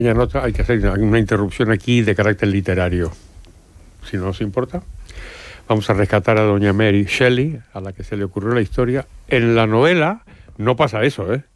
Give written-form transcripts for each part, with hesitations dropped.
Ya nota, hay que hacer una interrupción aquí de carácter literario, si no os importa. Vamos a rescatar a doña Mary Shelley, a la que se le ocurrió la historia. En la novela no pasa eso, ¿eh?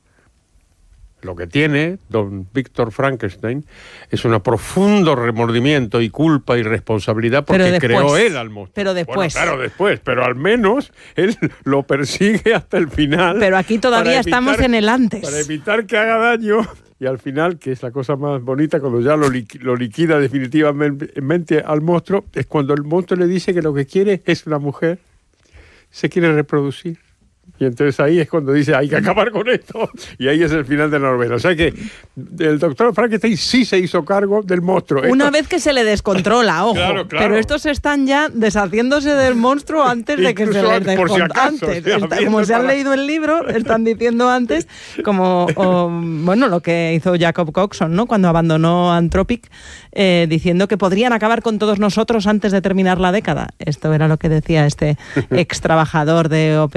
Lo que tiene don Víctor Frankenstein es un profundo remordimiento y culpa y responsabilidad porque creó él al monstruo. Pero después. Bueno, claro, después, pero al menos él lo persigue hasta el final. Pero aquí todavía estamos en el antes. Para evitar que haga daño. Y al final, que es la cosa más bonita, cuando ya lo liquida definitivamente al monstruo, es cuando el monstruo le dice que lo que quiere es una mujer, se quiere reproducir. Y entonces ahí es cuando dice, hay que acabar con esto. Y ahí es el final de la novela. O sea que el doctor Frankenstein sí se hizo cargo del monstruo. Una vez que se le descontrola, ojo. Claro. Pero estos están ya deshaciéndose del monstruo antes de que se les descontrole. Como se han leído el libro, están diciendo antes, como lo que hizo Jacob Coxon, ¿no? Cuando abandonó Anthropic, diciendo que podrían acabar con todos nosotros antes de terminar la década. Esto era lo que decía este ex trabajador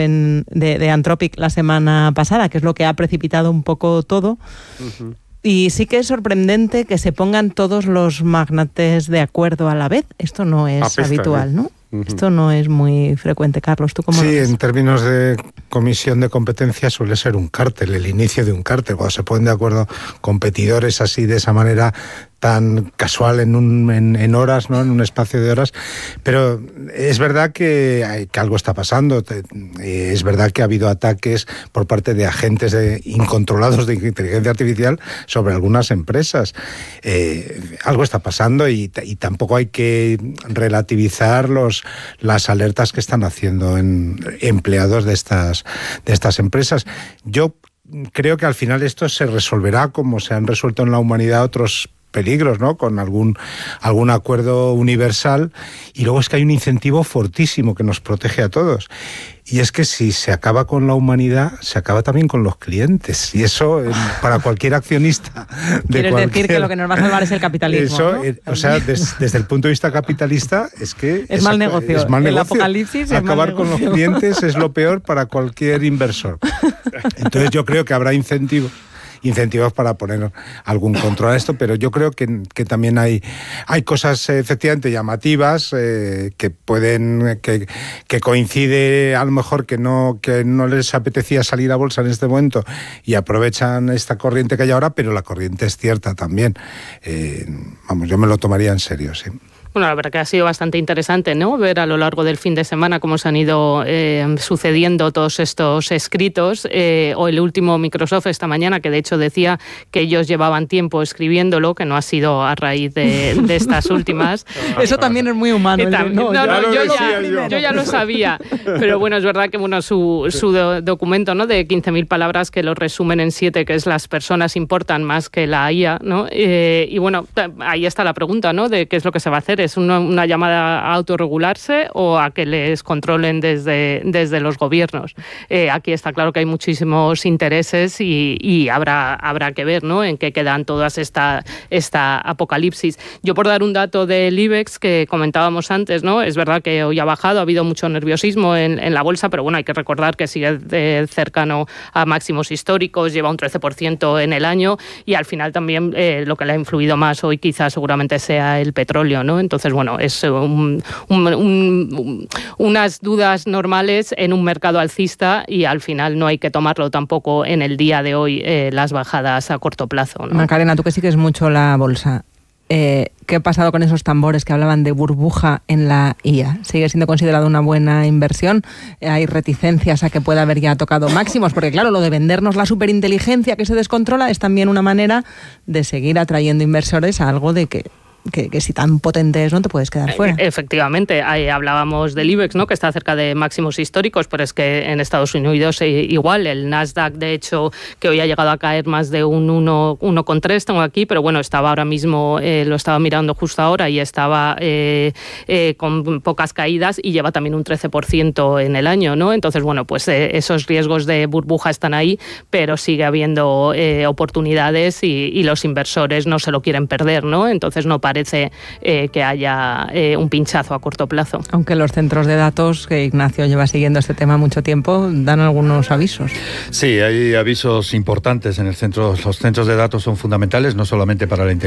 de Anthropic la semana pasada, que es lo que ha precipitado un poco todo. Uh-huh. Y sí que es sorprendente que se pongan todos los magnates de acuerdo a la vez. Esto no es habitual, ¿no? Uh-huh. Esto no es muy frecuente, Carlos. ¿Tú cómo lo ves? Sí, en términos de comisión de competencia suele ser un cártel, el inicio de un cártel, cuando se ponen de acuerdo competidores así de esa manera tan casual en horas, ¿no? En un espacio de horas. Pero es verdad que algo está pasando. Es verdad que ha habido ataques por parte de agentes incontrolados de inteligencia artificial sobre algunas empresas. Algo está pasando y tampoco hay que relativizar las alertas que están haciendo empleados de estas empresas. Yo creo que al final esto se resolverá como se han resuelto en la humanidad otros peligros, ¿no? Con algún acuerdo universal. Y luego es que hay un incentivo fortísimo que nos protege a todos. Y es que si se acaba con la humanidad, se acaba también con los clientes. Y eso, para cualquier accionista... ¿Quieres decir que lo que nos va a salvar es el capitalismo? Eso, ¿no? O sea, desde el punto de vista capitalista, es que... Es mal negocio. El apocalipsis es acabar con los clientes es lo peor para cualquier inversor. Entonces yo creo que habrá incentivos para poner algún control a esto, pero yo creo que también hay cosas efectivamente llamativas que pueden que coincide a lo mejor que no les apetecía salir a bolsa en este momento y aprovechan esta corriente que hay ahora, pero la corriente es cierta también. Yo me lo tomaría en serio, sí. Bueno, la verdad que ha sido bastante interesante, ¿no? Ver a lo largo del fin de semana cómo se han ido sucediendo todos estos escritos. O el último Microsoft esta mañana, que de hecho decía que ellos llevaban tiempo escribiéndolo, que no ha sido a raíz de estas últimas. Eso también es muy humano. Yo ya lo sabía. Pero bueno, es verdad que su documento, ¿no? De 15.000 palabras que lo resumen en 7, que es las personas importan más que la IA, ¿no? Y bueno, ahí está la pregunta, ¿no? De qué es lo que se va a hacer. ¿Es una llamada a autorregularse o a que les controlen desde los gobiernos? Aquí está claro que hay muchísimos intereses y habrá que ver, ¿no? En qué quedan todas esta apocalipsis. Yo, por dar un dato del IBEX que comentábamos antes, ¿no? Es verdad que hoy ha bajado, ha habido mucho nerviosismo en la bolsa, pero bueno, hay que recordar que sigue cercano a máximos históricos, lleva un 13% en el año y al final también lo que le ha influido más hoy quizás seguramente sea el petróleo, ¿no? Entonces, bueno, es unas dudas normales en un mercado alcista y al final no hay que tomarlo tampoco en el día de hoy las bajadas a corto plazo, ¿no? Macarena, tú que sigues mucho la bolsa, ¿qué ha pasado con esos tambores que hablaban de burbuja en la IA? ¿Sigue siendo considerado una buena inversión? ¿Hay reticencias a que pueda haber ya tocado máximos? Porque claro, lo de vendernos la superinteligencia que se descontrola es también una manera de seguir atrayendo inversores a algo de que si tan potente es no te puedes quedar fuera. Efectivamente, hablábamos del IBEX, ¿no? Que está cerca de máximos históricos, pero es que en Estados Unidos igual, el Nasdaq de hecho que hoy ha llegado a caer más de un 1,3 tengo aquí, pero bueno, estaba ahora mismo, lo estaba mirando justo ahora y estaba con pocas caídas y lleva también un 13% en el año, ¿no? Entonces, bueno, pues esos riesgos de burbuja están ahí, pero sigue habiendo oportunidades y los inversores no se lo quieren perder, ¿no? Entonces no parece que haya un pinchazo a corto plazo. Aunque los centros de datos, que Ignacio lleva siguiendo este tema mucho tiempo, dan algunos avisos. Sí, hay avisos importantes en el centro. Los centros de datos son fundamentales, no solamente para la inteligencia